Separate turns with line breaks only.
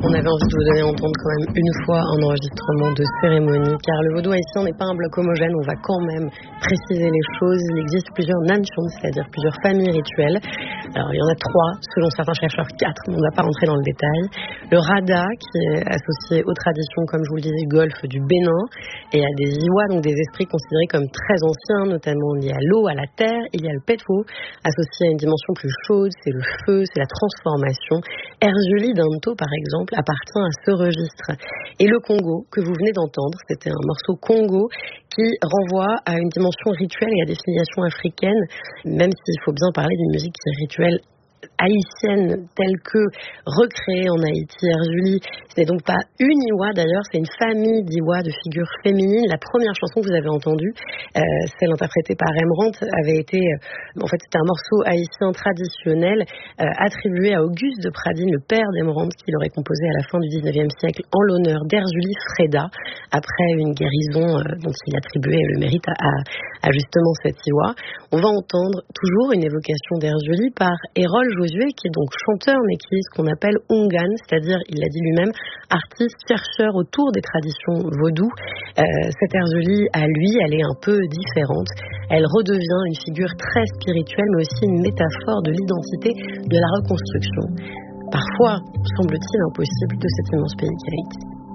On avait envie de vous donner à entendre quand même une fois un enregistrement de cérémonie, car le vaudou haïtien n'est pas un bloc homogène, on va quand même préciser les choses. Il existe plusieurs nanchons, c'est-à-dire plusieurs familles rituelles. Alors il y en a 3, selon certains chercheurs 4, mais on ne va pas rentrer dans le détail. Le Rada, qui est associé aux traditions, comme je vous le disais, du golfe du Bénin, et à des Iwa, donc des esprits considérés comme très anciens, notamment liés à l'eau, à la terre. Il y a le Petwo, associé à une dimension plus chaude, c'est le feu, c'est la transformation. Erzulie d'Anto, par exemple, appartient à ce registre. Et le Congo, que vous venez d'entendre, c'était un morceau Congo qui renvoie à une dimension rituelle et à des filiations africaines, même s'il faut bien parler d'une musique qui est rituelle haïtienne telle que recréée en Haïti. Erzulie, ce n'est donc pas une Iwa d'ailleurs, c'est une famille d'Iwa de figures féminines. La première chanson que vous avez entendue, celle interprétée par Rembrandt, avait été, c'était un morceau haïtien traditionnel attribué à Auguste de Pradines, le père d'Rembrandt, qui l'aurait composé à la fin du 19e siècle en l'honneur d'Erzulie Freda, après une guérison dont il attribuait le mérite à justement cette Iwa. On va entendre toujours une évocation d'Erzulie par Hérol Josué, qui est donc chanteur, mais qui est ce qu'on appelle Ungan, c'est-à-dire, il l'a dit lui-même, artiste, chercheur autour des traditions vaudou. Cette Erzulie, à lui, elle est un peu différente. Elle redevient une figure très spirituelle, mais aussi une métaphore de l'identité, de la reconstruction. Parfois, semble-t-il impossible, de cet immense pays qu'est Haïti.